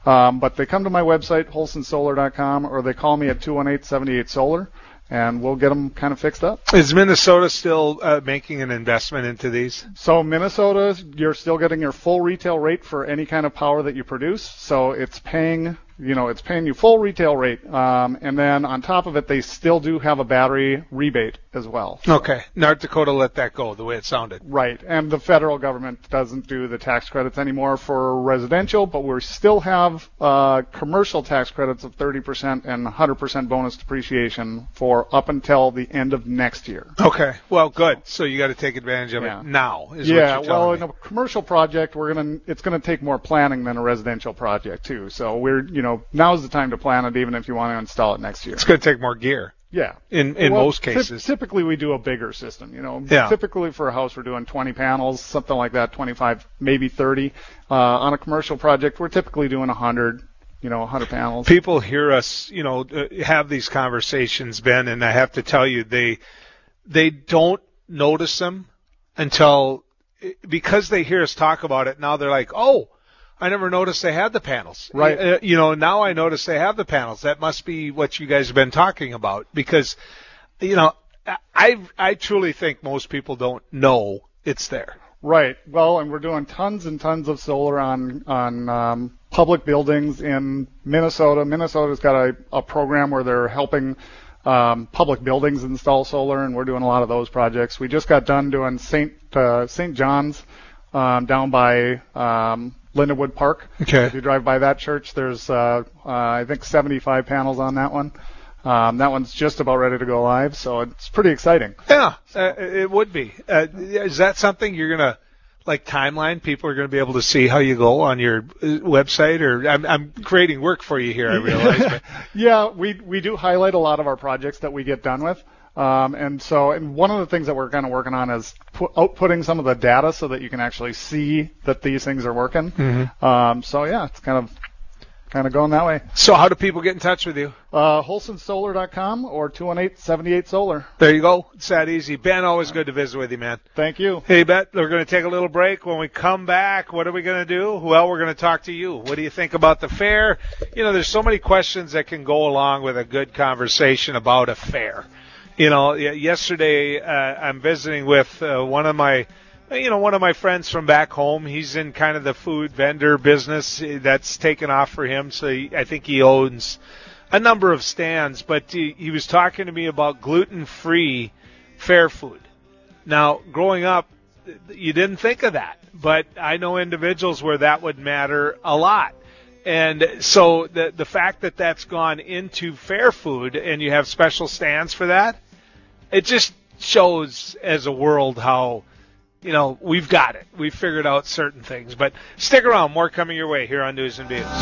But they come to my website, holsonsolar.com, or they call me at 218-78-SOLAR, and we'll get them kind of fixed up. Is Minnesota still making an investment into these? So Minnesota, you're still getting your full retail rate for any kind of power that you produce. So it's paying you full retail rate. And then on top of it, they still do have a battery rebate as well. Okay. North Dakota let that go the way it sounded. Right. And the federal government doesn't do the tax credits anymore for residential, but we still have commercial tax credits of 30% and 100% bonus depreciation for up until the end of next year. Okay. Well, good. So you got to take advantage of it now, is what you're telling me. In a commercial project, it's going to take more planning than a residential project too. So now's the time to plan it, even if you want to install it next year. It's going to take more gear. Yeah. In most cases. Typically we do a bigger system, Yeah. Typically for a house we're doing 20 panels, something like that, 25, maybe 30. On a commercial project we're typically doing 100 panels. People hear us, have these conversations, Ben, and I have to tell you, they don't notice them because they hear us talk about it. Now they're like, oh, I never noticed they had the panels. Right. Now I notice they have the panels. That must be what you guys have been talking about because, I truly think most people don't know it's there. Right. Well, and we're doing tons and tons of solar on public buildings in Minnesota. Minnesota's got a program where they're helping public buildings install solar, and we're doing a lot of those projects. We just got done doing St. John's down by Lindenwood Park. Okay. If you drive by that church, there's I think 75 panels on that one. That one's just about ready to go live, so it's pretty exciting. Yeah, it would be. Is that something you're going to, timeline? People are going to be able to see how you go on your website? Or I'm creating work for you here, I realize. But. Yeah, we do highlight a lot of our projects that we get done with. And one of the things that we're kind of working on is outputting some of the data so that you can actually see that these things are working. Mm-hmm. It's kind of going that way. So how do people get in touch with you? holsonsolar.com or 218-78-SOLAR. There you go. It's that easy. Ben, always good to visit with you, man. Thank you. Hey, Bet, we're going to take a little break. When we come back, what are we going to do? Well, we're going to talk to you. What do you think about the fair? There's so many questions that can go along with a good conversation about a fair. Yesterday I'm visiting with one of my friends from back home. He's in kind of the food vendor business that's taken off for him. So I think he owns a number of stands. But he was talking to me about gluten-free fair food. Now, growing up, you didn't think of that. But I know individuals where that would matter a lot. And so the fact that that's gone into fair food and you have special stands for that, it just shows as a world how, we've got it. We've figured out certain things. But stick around. More coming your way here on News and Views.